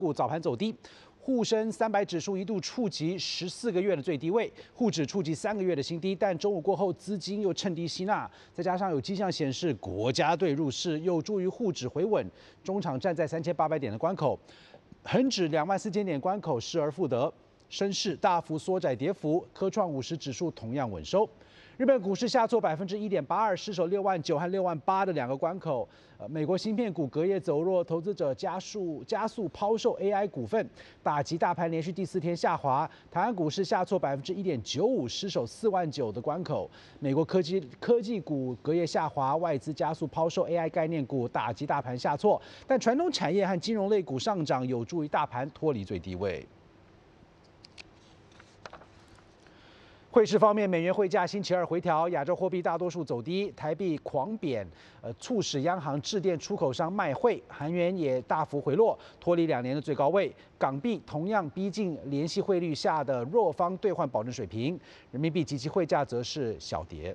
股早盘走低。沪深300指数一度触及14个月的最低位，沪指触及3个月的新低，但中午过后资金又趁低吸纳，再加上有迹象显示国家队入市，有助于沪指回稳，中场站在3800点的关口，恒指24000点关口失而复得，深市大幅缩窄跌幅，科创50指数同样稳收。日本股市下挫1.82%，失守69000和68000的两个关口。美国芯片股隔夜走弱，投资者加速抛售 AI 股份，打击大盘连续第4天下滑。台湾股市下挫1.95%，失守49000的关口。美国科技股隔夜下滑，外资加速抛售 AI 概念股，打击大盘下挫。但传统产业和金融类股上涨，有助于大盘脱离最低位。汇市方面，美元汇价星期二回调，亚洲货币大多数走低，台币狂贬，促使央行致电出口商卖汇，韩元也大幅回落，脱离2年的最高位，港币同样逼近联系汇率下的弱方兑换保证水平，人民币即期汇价则是小跌。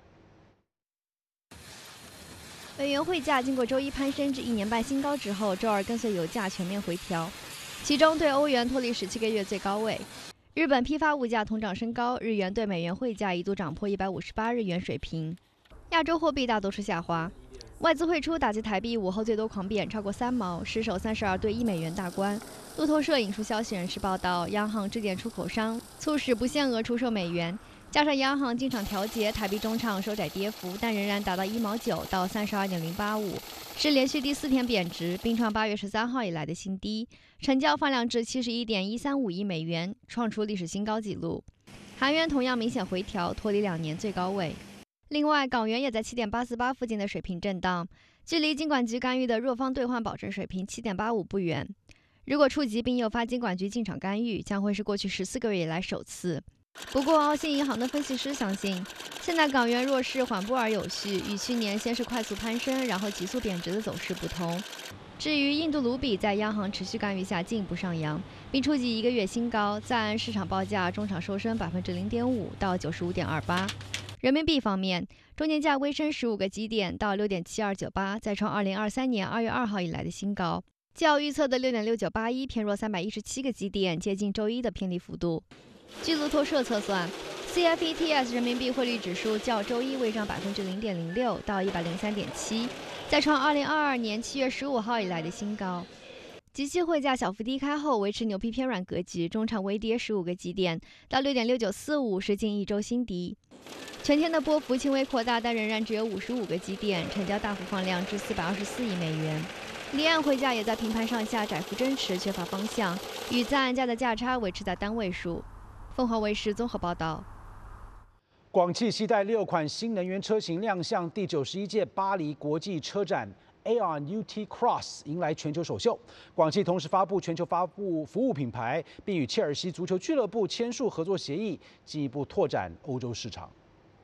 美元汇价经过周一攀升至1年半新高之后，周二跟随油价全面回调，其中对欧元脱离17个月最高位。日本批发物价同涨升高，日元对美元汇价一度涨破158日元水平。亚洲货币大多数下滑，外资汇出打击台币午后最多狂贬超过3毛，失守32对1美元大关。路透社引述消息人士报道，央行致电出口商，促使不限额出售美元。加上央行进场调节，台币中场收窄跌幅，但仍然达到1毛9到32.085，是连续第4天贬值，并创8月13号以来的新低。成交放量至71.135亿美元，创出历史新高纪录。韩元同样明显回调，脱离2年最高位。另外，港元也在7.848附近的水平震荡，距离金管局干预的弱方兑换保证水平7.85不远。如果触及并诱发金管局进场干预，将会是过去14个月以来首次。不过，澳新银行的分析师相信，现在港元弱势缓步而有序，与去年先是快速攀升，然后急速贬值的走势不同。至于印度卢比在央行持续干预下进一步上扬，并触及1个月新高，在岸市场报价中场收升0.5%到95.28。人民币方面，中间价微升15个基点到6.7298，再创2023年2月2号以来的新高，较预测的6.6981偏弱317个基点，接近周一的偏离幅度。据路透社测算 ，CFETS 人民币汇率指数较周一微涨0.06%到103.7，再创2022年7月15号以来的新高。即期汇价小幅低开后维持牛皮偏软格局，中场微跌15个基点到6.6945，是近1周新低。全天的波幅轻微扩大，但仍然只有55个基点，成交大幅放量至424亿美元。离岸汇价也在平盘上下窄幅争持，缺乏方向，与在岸价的价差维持在单位数。凤凰卫视综合报道。 广汽期待6款新能源车型亮相第91届巴黎国际车展 Aon UT Cross， 迎来全球首秀。广汽同时发布全球发布服务品牌，并与切尔西足球俱乐部签署合作协议，进一步拓展欧洲市场。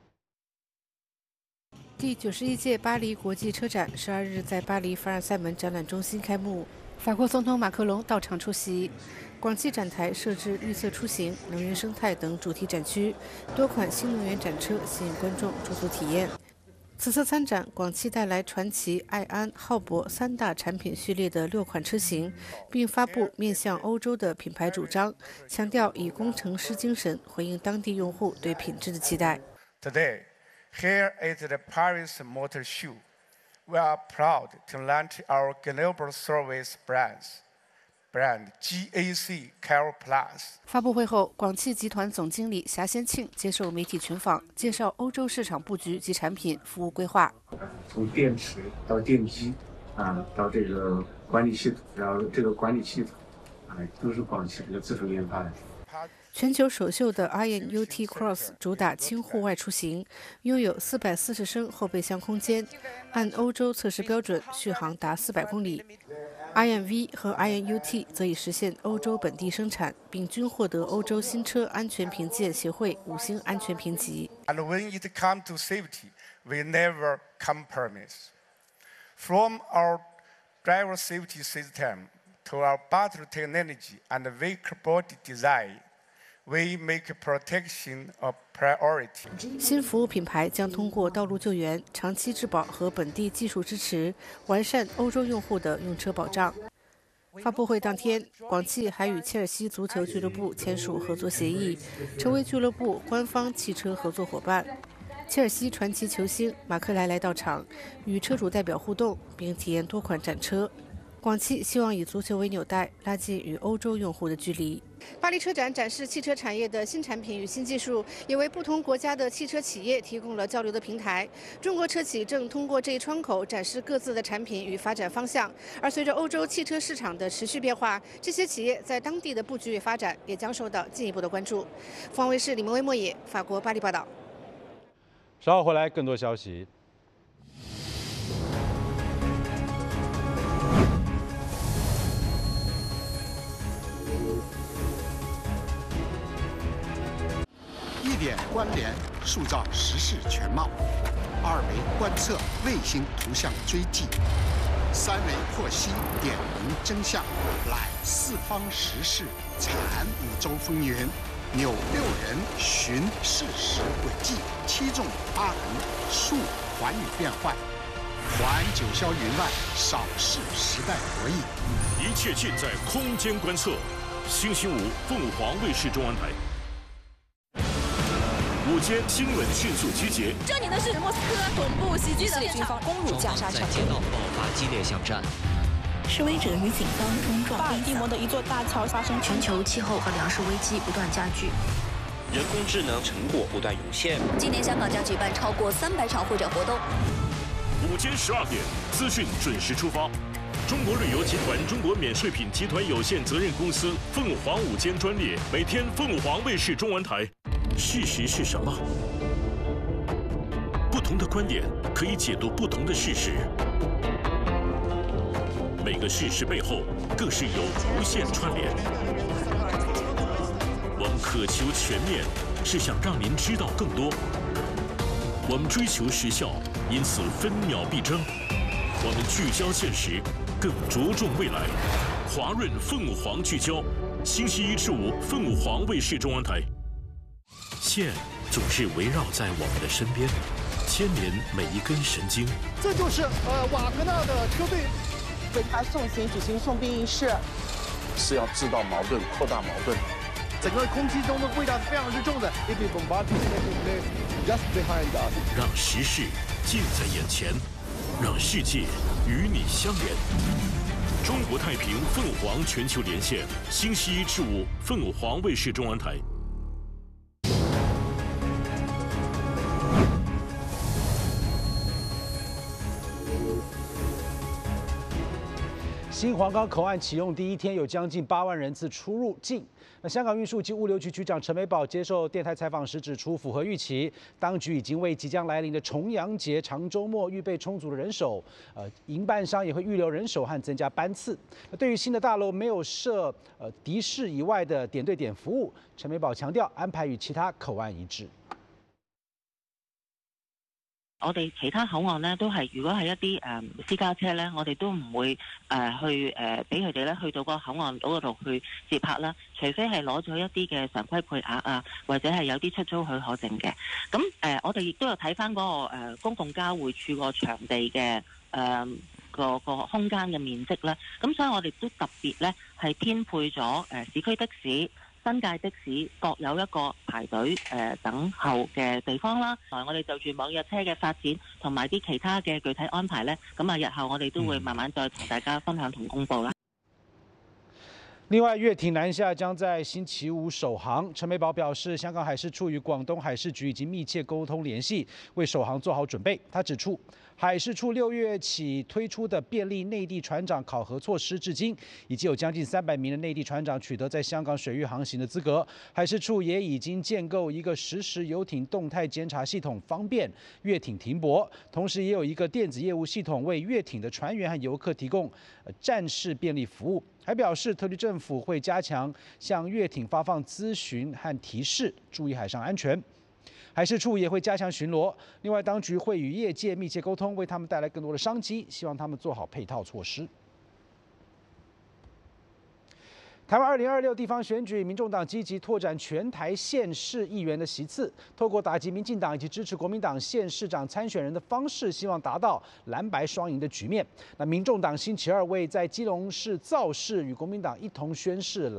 第91届巴黎国际车展12日在巴黎凡尔赛门展览中心开幕，法国总统马克龙到场出席。广汽展台设置绿色出行、能源生态等主题展区，多款新能源展车吸引观众驻足体验。此次参展，广汽带来传祺、爱安、浩博3大产品序列的6款车型，并发布面向欧洲的品牌主张，强调以工程师精神回应当地用户对品质的期待。 Today, here at the Paris Motor Show, we are proud to launch our global service brand GAC Care Plus。 发布会后，广汽集团总经理霞先庆接受媒体群访，介绍欧洲市场布局及产品服务规划。 从电池到电机到这个管理系统，然后这个管理系统都是广汽这个自主研发的。 全球首秀的 Aon UT Cross 主打轻户外出行，拥有440升后备箱空间，按欧洲测试标准续航达400公里。Aon V 和 Aon UT 则已实现欧洲本地生产，并均获得欧洲新车安全评鉴协会5星安全评级。 And when it comes to safety, we never compromise. From our driver safety system to our battery technology and vehicle body design, we make protection a priority. 新服务品牌将通过道路救援、长期质保和本地技术支持，完善欧洲用户的用车保障。 发布会当天，广汽还与切尔西足球俱乐部签署合作协议，成为俱乐部官方汽车合作伙伴。切尔西传奇球星马克莱到场，与车主代表互动，并体验多款展车。广汽希望以足球为纽带，拉近与欧洲用户的距离。巴黎车展展示汽车产业的新产品与新技术，也为不同国家的汽车企业提供了交流的平台。中国车企正通过这一窗口展示各自的产品与发展方向。而随着欧洲汽车市场的持续变化，这些企业在当地的布局与发展也将受到进一步的关注。凤凰卫视李明威、莫野，法国巴黎报道。 稍后回来更多消息。 一点关联，塑造时事全貌；二维观测，卫星图像追迹；三维获悉，点明真相。揽四方时事，产五洲风云。扭六人，寻事实轨迹；七纵八横，述寰宇变幻。环九霄云外，扫视时代博弈。 一切尽在空间观测。星期五，凤凰卫视中文台。午间新闻迅速集结。 这里呢是莫斯科总部袭击的军方攻入加沙城， 在街道爆发激烈巷战。 示威者与警方冲撞。巴尔的摩的一座大桥发生全球气候和粮食危机不断加剧， 人工智能成果不断涌现。 今年香港将举办超过300场会展活动。 午间12点，资讯准时出发。中国旅游集团中国免税品集团有限责任公司凤凰午间专列，每天凤凰卫视中文台。事实是什么？不同的观点可以解读不同的事实。每个事实背后更是有无限串联。我们渴求全面，是想让您知道更多。我们追求时效，因此分秒必争。我们聚焦现实，更着重未来。华润凤凰聚焦，星期一至五，凤凰卫视中文台。线总是围绕在我们的身边，牵连每一根神经。 这就是瓦格纳的车队。 为他送行举行送兵仪式， 是要制造矛盾、扩大矛盾。 整个空气中的味道是非常之重的。 让时事近在眼前，让世界与你相连。中国太平凤凰全球连线，星期一至五，凤凰卫视中文台。 新皇岗口岸启用第一天，有将近8万人次出入境。那香港运输及物流局局长陈美宝接受电台采访时指出，符合预期，当局已经为即将来临的重阳节长周末预备充足的人手。营办商也会预留人手和增加班次。那对于新的大楼没有设的士以外的点对点服务，陈美宝强调安排与其他口岸一致。 我哋其他口岸咧都係，如果係一啲私家車咧，我哋都唔會去俾佢哋咧去到個口岸嗰度去接客啦，除非係攞咗一啲嘅常規配額啊，或者係有啲出租許可證嘅。咁我哋亦都有睇翻嗰個公共交匯處個場地嘅個空間嘅面積啦。咁所以我哋都特別咧係編配咗市區的士。新界的士各有一個排隊等候嘅地方啦。我哋就住網約車嘅發展同埋啲其他嘅具體安排呢，咁啊日後我哋都會慢慢再同大家分享同公佈啦。 另外，越艇南下将在星期五首航。陈美宝表示，香港海事处与广东海事局已经密切沟通联系，为首航做好准备。他指出，海事处6月起推出的便利内地船长考核措施，至今已经有将近300名的内地船长取得在香港水域航行的资格。海事处也已经建构一个实时游艇动态监察系统，方便越艇停泊。同时，也有一个电子业务系统，为越艇的船员和游客提供战事便利服务。还表示，特区政府会加强向越艇发放咨询和提示，注意海上安全。海事处也会加强巡逻。另外，当局会与业界密切沟通，为他们带来更多的商机，希望他们做好配套措施。 台湾2026地方选举，民众党积极拓展全台县市议员的席次，透过打击民进党以及支持国民党县市长参选人的方式，希望达到蓝白双赢的局面。那民众党星期二为在基隆市造势，与国民党一同宣誓